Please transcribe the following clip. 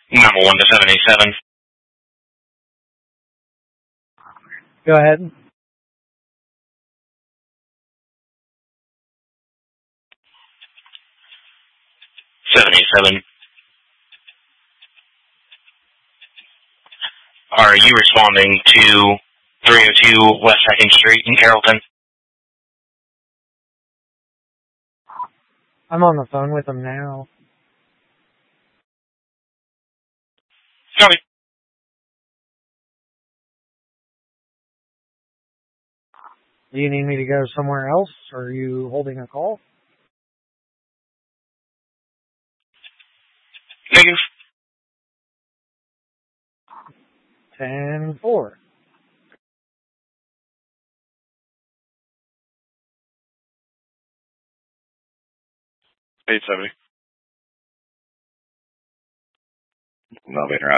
Number 1 to 787. Go ahead. Are you responding to 302 West 2nd Street in Carrollton? I'm on the phone with them now. Copy. Do you need me to go somewhere else, or are you holding a call? Negative. 10-4. 870. Elevator